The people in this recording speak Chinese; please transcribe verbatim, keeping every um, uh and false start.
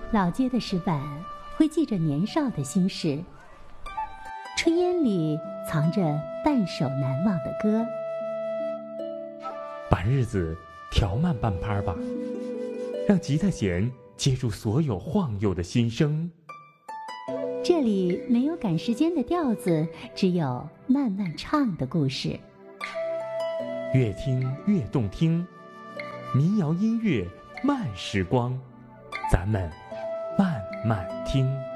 老街的石板会记着年少的心事，炊烟里藏着半首难忘的歌。 把日子调慢半拍吧，让吉他弦接住所有晃悠的心声。 这里没有赶时间的调子，只有慢慢唱的故事。 越听越动听，民谣音乐慢时光，咱们慢慢听。